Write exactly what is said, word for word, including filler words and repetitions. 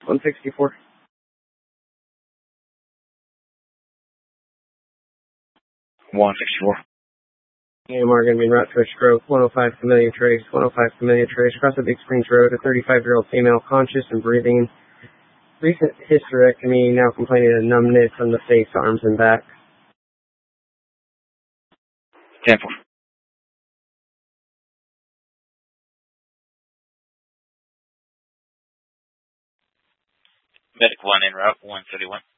one sixty-four. one sixty-four. A M R going to be en route to a stroke. one oh five Familiar Trace. one oh five Familiar Trace. Across the Big Springs Road. A thirty-five-year-old female, conscious and breathing. Recent hysterectomy. Now complaining of numbness on the face, arms, and back. ten four. Medic one en route, one thirty-one.